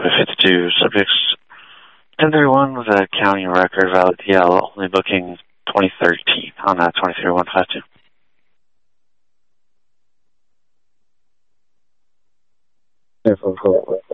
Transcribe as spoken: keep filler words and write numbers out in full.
fifty-two subjects. ten thirty-one with a county record valid D L, only booking twenty thirteen on that twenty-three one five two. Yeah,